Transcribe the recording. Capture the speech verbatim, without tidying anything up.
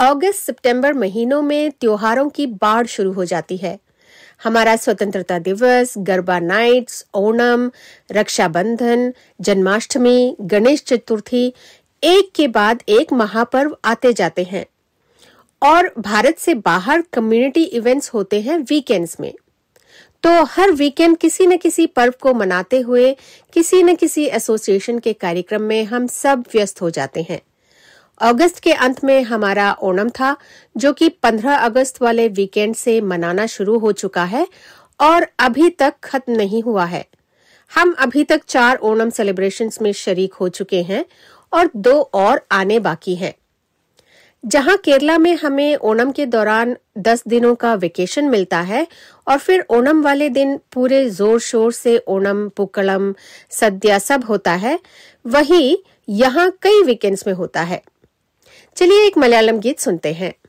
अगस्त सितंबर महीनों में त्योहारों की बाढ़ शुरू हो जाती है। हमारा स्वतंत्रता दिवस, गरबा नाइट्स, ओणम, रक्षाबंधन, जन्माष्टमी, गणेश चतुर्थी एक के बाद एक महापर्व आते जाते हैं और भारत से बाहर कम्युनिटी इवेंट्स होते हैं वीकेंड्स में। तो हर वीकेंड किसी न किसी पर्व को मनाते हुए किसी न किसी एसोसिएशन के कार्यक्रम में हम सब व्यस्त हो जाते हैं। अगस्त के अंत में हमारा ओणम था, जो कि पंद्रह अगस्त वाले वीकेंड से मनाना शुरू हो चुका है और अभी तक खत्म नहीं हुआ है। हम अभी तक चार ओणम सेलिब्रेशंस में शरीक हो चुके हैं और दो और आने बाकी हैं। जहां केरला में हमें ओणम के दौरान दस दिनों का वेकेशन मिलता है और फिर ओणम वाले दिन पूरे जोर शोर से ओणम, पुक्कलम, सद्या सब होता है, वहीं यहाँ कई वीकेंड्स में होता है। चलिए एक मलयालम गीत सुनते हैं।